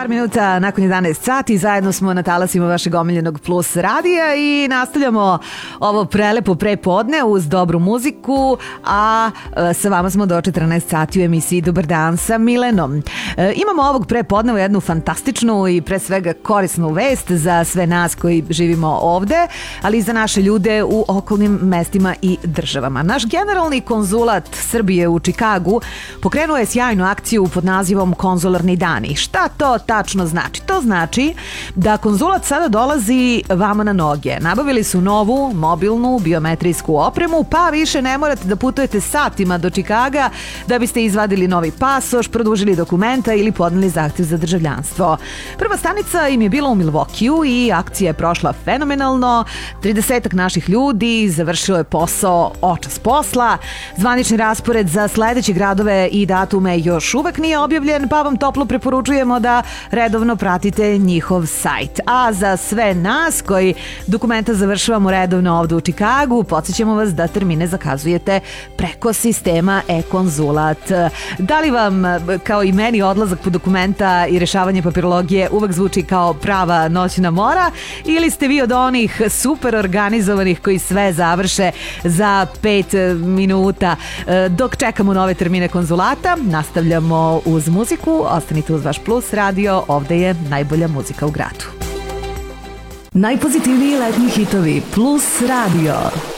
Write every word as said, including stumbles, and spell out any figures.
Par minuta nakon jedanaest sati, zajedno smo na talasima vašeg omiljenog Plus radija i nastavljamo ovo prelepo prepodne uz dobru muziku, a sa vama smo do četrnaest sati u emisiji Dobar dan sa Milenom. Imamo ovog prepodneva jednu fantastičnu i pre svega korisnu vest za sve nas koji živimo ovde, ali i za naše ljude u okolnim mestima i državama. Naš generalni konzulat Srbije u Čikagu pokrenuo je sjajnu akciju pod nazivom Konzularni dani. Šta to tačno znači? To znači da konzulat sada dolazi vama na noge. Nabavili su novu mobilnu biometrijsku opremu, pa više ne morate da putujete satima do Čikaga da biste izvadili novi pasoš, produžili dokumenta ili podneli zahtev za državljanstvo. Prva stanica im je bila u Milvokiju i akcija je prošla fenomenalno. tridesetak naših ljudi završilo je posao očas posla. Zvanični raspored za sledeće gradove i datume još uvek nije objavljen, pa vam toplo preporučujemo da redovno pratite njihov sajt. A za sve nas koji dokumenta završavamo redovno ovde u Čikagu, podsjećamo vas da termine zakazujete preko sistema e-konzulat. Da li vam, kao i meni, odlazak po dokumenta i rešavanje papirologije uvek zvuči kao prava noćna mora, ili ste vi od onih super organizovanih koji sve završe za pet minuta? Dok čekamo nove termine konzulata, nastavljamo uz muziku. Ostanite uz vaš Plus radio, ovde je najbolja muzika u gradu. Najpozitivniji letnji hitovi Plus radio.